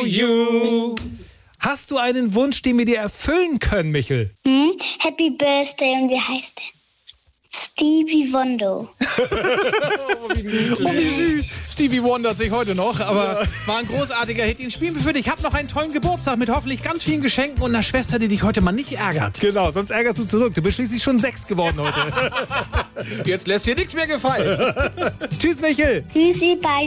you. Hast du einen Wunsch, den wir dir erfüllen können, Michel? Happy Birthday und wie heißt der? Stevie Wonder. Oh, wie süß. Stevie wundert sich heute noch, aber war ein großartiger Hit. Den spielen wir für dich. Ich habe noch einen tollen Geburtstag mit hoffentlich ganz vielen Geschenken und einer Schwester, die dich heute mal nicht ärgert. Genau, sonst ärgerst du zurück. Du bist schließlich schon 6 geworden heute. Jetzt lässt dir nichts mehr gefallen. Tschüss, Michel. Tschüssi, bye.